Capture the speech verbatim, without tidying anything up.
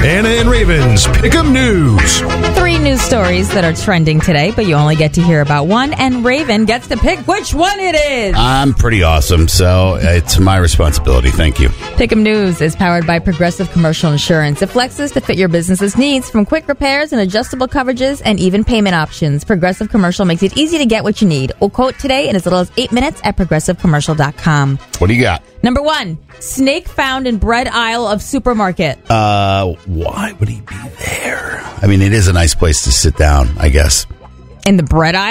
Anna and Raven's Pick'em News. Three news stories that are trending today, but you only get to hear about one, and Raven gets to pick which one it is. I'm pretty awesome, so it's my responsibility. Thank you. Pick'em News is powered by Progressive Commercial Insurance. It flexes to fit your business's needs, from quick repairs and adjustable coverages and even payment options. Progressive Commercial makes it easy to get what you need. We'll quote today in as little as eight minutes at progressive commercial dot com. What do you got? Number one, snake found in bread aisle of supermarket. Uh, why would he be there? I mean, it is a nice place to sit down, I guess. In the bread aisle?